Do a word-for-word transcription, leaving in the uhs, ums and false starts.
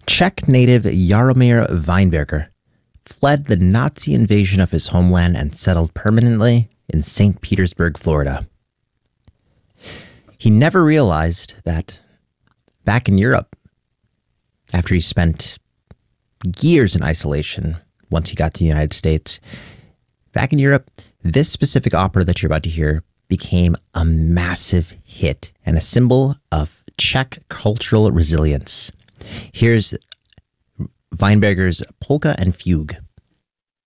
Czech native Jaromír Weinberger fled the Nazi invasion of his homeland and settled permanently in Saint Petersburg, Florida. He never realized that back in Europe, after he spent years in isolation, once he got to the United States, back in Europe, this specific opera that you're about to hear became a massive hit and a symbol of Czech cultural resilience. Here's Weinberger's Polka and Fugue.